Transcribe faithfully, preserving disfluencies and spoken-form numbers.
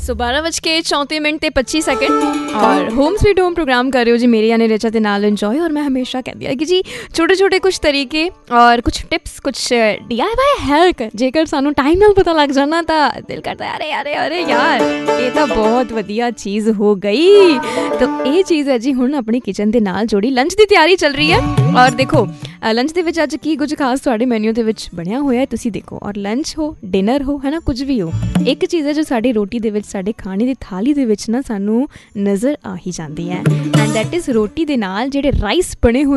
सो बारह बज के चौंतीस मिनट ते पच्ची सेकंड और होम स्वीट होम प्रोग्राम कर रहे हो जी मेरी यानी रिचा के नाल इंजॉय। और मैं हमेशा कहती हूँ कि जी छोटे छोटे कुछ तरीके और कुछ टिप्स कुछ डी आई वाई हैक जेकर सानू टाइम नाल पता लग जाना तो दिल करता है अरे अरे अरे यार ये तो बहुत वधिया चीज़ हो गई। तो ये चीज़ है जी हुण अपनी किचन के नाल जोड़ी लंच की तैयारी चल रही है। और देखो लंच के विच अज की कुछ खास तुहाडे मैन्यू के विच बनिया होया है तुसी देखो। और लंच हो डिनर हो है ना कुछ भी हो एक चीज़ है जो साडी रोटी दे विच साडे खाने की थाली दे विच ना सानू नज़र आ ही जाती है एंड दैट इज़ रोटी दे नाल जिहड़े राइस बने हुए